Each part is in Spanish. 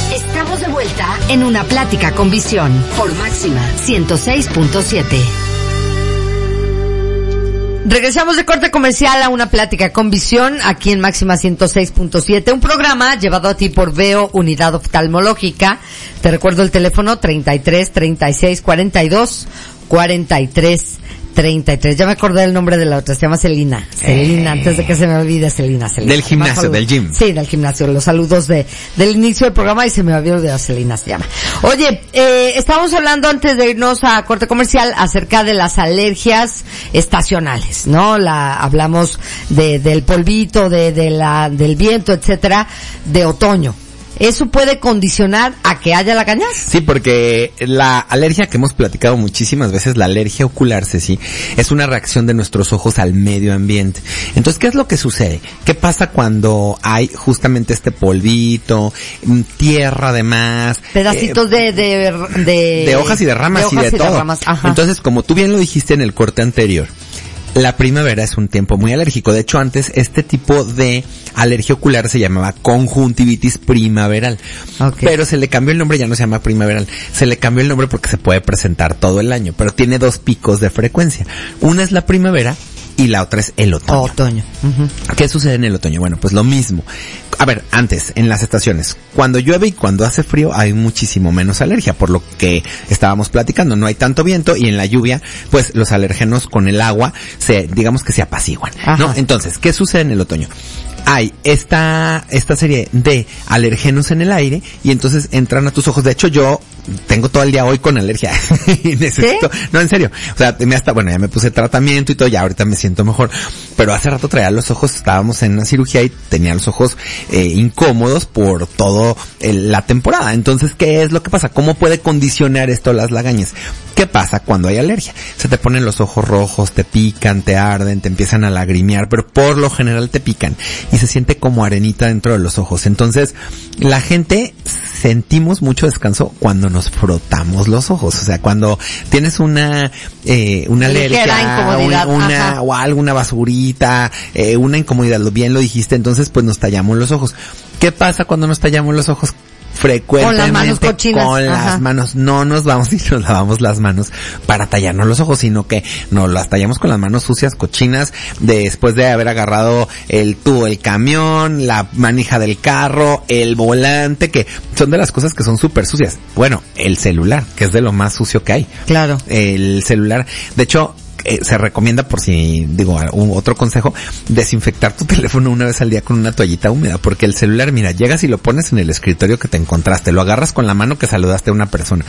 Estamos de vuelta en Una Plática con Visión por Máxima 106.7. Regresamos de corte comercial a Una Plática con Visión aquí en Máxima 106.7, un programa llevado a ti por Veo Unidad Oftalmológica. Te recuerdo el teléfono 33 36 42 43 33. Ya me acordé del nombre de la otra, se llama Celina. Celina, antes de que se me olvide, Celina. Del gimnasio, del gym. Sí, del gimnasio. Los saludos del inicio del programa y se me olvidó de Celina, se llama. Oye, estábamos hablando antes de irnos a corte comercial acerca de las alergias estacionales, ¿no? Hablamos del polvito, del viento, etcétera, de otoño. ¿Eso puede condicionar a que haya lagañas? Sí, porque la alergia que hemos platicado muchísimas veces, la alergia ocular, Ceci, es una reacción de nuestros ojos al medio ambiente. Entonces, ¿qué es lo que sucede? ¿Qué pasa cuando hay justamente este polvito, tierra además? Pedacitos de hojas y de ramas y de todo. Entonces, como tú bien lo dijiste en el corte anterior, la primavera es un tiempo muy alérgico. De hecho, antes este tipo de alergia ocular se llamaba conjuntivitis primaveral. Okay. Pero se le cambió el nombre, ya no se llama primaveral. Se le cambió el nombre porque se puede presentar todo el año, pero tiene dos picos de frecuencia. Una es la primavera y la otra es el otoño. Otoño. Uh-huh. ¿Qué sucede en el otoño? Bueno, pues lo mismo. A ver, antes, en las estaciones, cuando llueve y cuando hace frío hay muchísimo menos alergia, por lo que estábamos platicando, no hay tanto viento y en la lluvia, pues los alérgenos con el agua digamos que se apaciguan, ¿no? Ajá. Entonces, ¿qué sucede en el otoño? Hay esta serie de alérgenos en el aire y entonces entran a tus ojos. De hecho, yo tengo todo el día hoy con alergia y necesito, ¿sí? No, en serio. O sea, ya me puse tratamiento y todo, ya ahorita me siento mejor. Pero hace rato traía los ojos, estábamos en una cirugía y tenía los ojos incómodos por todo la temporada. Entonces, ¿qué es lo que pasa? ¿Cómo puede condicionar esto las lagañas? ¿Qué pasa cuando hay alergia? Se te ponen los ojos rojos, te pican, te arden, te empiezan a lagrimear, pero por lo general te pican y se siente como arenita dentro de los ojos. Entonces, la gente sentimos mucho descanso cuando nos frotamos los ojos. O sea, cuando tienes una alergia, o alguna basurita, una incomodidad, bien lo dijiste, entonces pues nos tallamos los ojos. ¿Qué pasa cuando nos tallamos los ojos? Frecuentemente con las manos cochinas. Con las manos, no nos vamos y nos lavamos las manos para tallarnos los ojos, sino que nos las tallamos con las manos sucias, cochinas, después de haber agarrado el tubo del camión, la manija del carro, el volante, que son de las cosas que son súper sucias. Bueno, el celular, que es de lo más sucio que hay. Claro. El celular, de hecho, se recomienda, por si digo otro consejo, desinfectar tu teléfono una vez al día con una toallita húmeda, porque el celular, mira, llegas y lo pones en el escritorio que te encontraste, lo agarras con la mano que saludaste a una persona.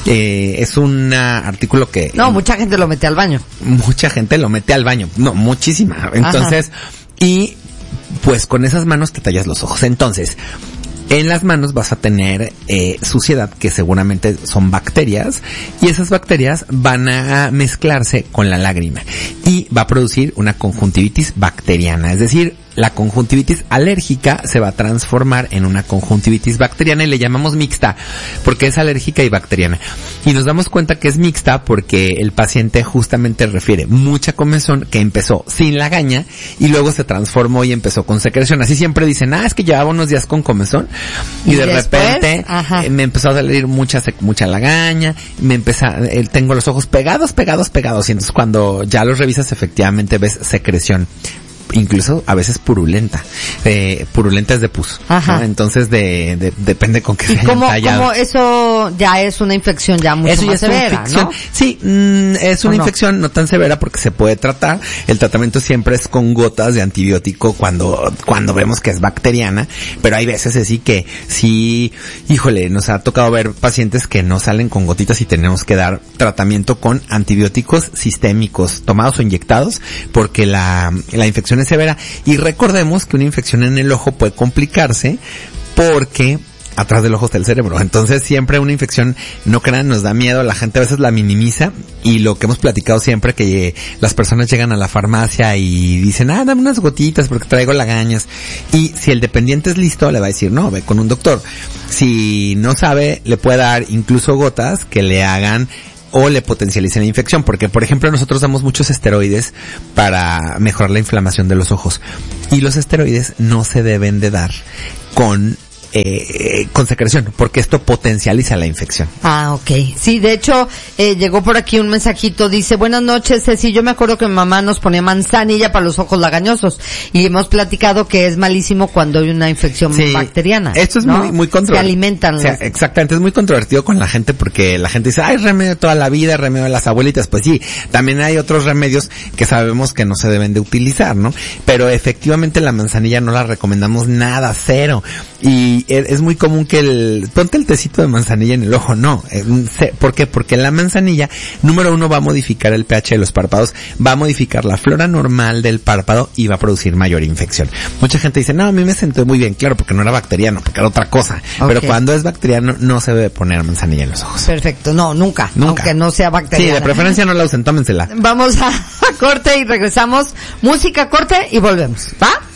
Es un artículo que... No, mucha gente lo mete al baño. Mucha gente lo mete al baño, no, muchísima. Entonces, y pues con esas manos te tallas los ojos. Entonces, en las manos vas a tener suciedad, que seguramente son bacterias, y esas bacterias van a mezclarse con la lágrima y va a producir una conjuntivitis bacteriana. Es decir, la conjuntivitis alérgica se va a transformar en una conjuntivitis bacteriana y le llamamos mixta porque es alérgica y bacteriana. Y nos damos cuenta que es mixta porque el paciente justamente refiere mucha comezón que empezó sin lagaña y luego se transformó y empezó con secreción. Así siempre dicen, es que llevaba unos días con comezón y de repente me empezó a salir mucha lagaña, tengo los ojos pegados y entonces cuando ya los revisas efectivamente ves secreción. Incluso a veces purulenta es de pus, ¿no? Entonces depende con qué se hayan tallado. ¿Cómo eso ya es una infección ya mucho más severa, ¿no? Sí, es una infección no tan severa porque se puede tratar. El tratamiento siempre es con gotas de antibiótico cuando vemos que es bacteriana, pero hay veces así que sí, híjole, nos ha tocado ver pacientes que no salen con gotitas y tenemos que dar tratamiento con antibióticos sistémicos tomados o inyectados porque la infección es severa. Y recordemos que una infección en el ojo puede complicarse porque atrás del ojo está el cerebro. Entonces siempre una infección, no crean, nos da miedo, la gente a veces la minimiza y lo que hemos platicado siempre que las personas llegan a la farmacia y dicen, dame unas gotitas porque traigo lagañas. Y si el dependiente es listo, le va a decir, no, ve con un doctor. Si no sabe, le puede dar incluso gotas que le hagan o le potencialicen la infección, porque por ejemplo nosotros damos muchos esteroides para mejorar la inflamación de los ojos y los esteroides no se deben de dar con con secreción, porque esto potencializa la infección. Ah, ok. Sí, de hecho, llegó por aquí un mensajito, dice, buenas noches, Ceci, yo me acuerdo que mi mamá nos ponía manzanilla para los ojos lagañosos, y hemos platicado que es malísimo cuando hay una infección bacteriana. Esto es, ¿no? muy controvertido. Se alimentan. O sea, exactamente, es muy controvertido con la gente, porque la gente dice, ay, remedio de toda la vida, remedio de las abuelitas. Pues sí, también hay otros remedios que sabemos que no se deben de utilizar, ¿no? Pero efectivamente la manzanilla no la recomendamos nada, cero. Y es muy común que ponte el tecito de manzanilla en el ojo, no. ¿Por qué? Porque la manzanilla, número uno, va a modificar el pH de los párpados, va a modificar la flora normal del párpado y va a producir mayor infección. Mucha gente dice, no, a mí me sentó muy bien, claro, porque no era bacteriano, porque era otra cosa. Okay. Pero cuando es bacteriano, no se debe poner manzanilla en los ojos. Perfecto, no, nunca. Aunque no sea bacteriana. Sí, de preferencia no la usen, tómensela. Vamos a corte y regresamos. Música, corte y volvemos, ¿va?